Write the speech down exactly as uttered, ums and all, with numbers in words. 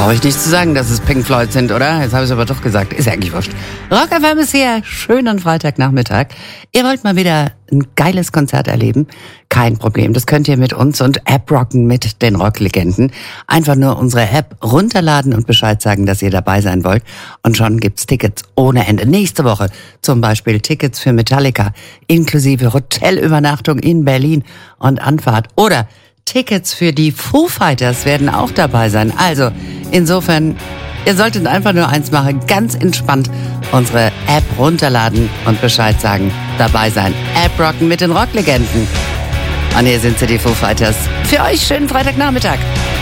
Brauche ich nicht zu sagen, dass es Pink Floyd sind, oder? Jetzt habe ich es aber doch gesagt. Ist ja eigentlich wurscht. Rock F M ist hier. Schönen Freitagnachmittag. Ihr wollt mal wieder ein geiles Konzert erleben? Kein Problem. Das könnt ihr mit uns und App rocken mit den Rocklegenden. Einfach nur unsere App runterladen und Bescheid sagen, dass ihr dabei sein wollt. Und schon gibt's Tickets ohne Ende. Nächste Woche zum Beispiel Tickets für Metallica inklusive Hotelübernachtung in Berlin und Anfahrt. Oder Tickets für die Foo Fighters werden auch dabei sein. Also, insofern, ihr solltet einfach nur eins machen, ganz entspannt unsere App runterladen und Bescheid sagen, dabei sein. App rocken mit den Rocklegenden. Und hier sind sie, die Foo Fighters. Für euch schönen Freitagnachmittag.